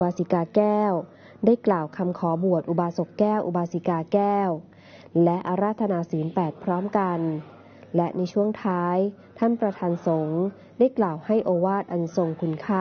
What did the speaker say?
บาสิกาแก้วได้กล่าวคำขอบวชอุบาสกแก้วอุบาสิกาแก้วและอาราธนาศีล 8 พร้อมกันและในช่วงท้ายท่านประธานสงฆ์ได้กล่าวให้โอวาทอันทรงคุณค่า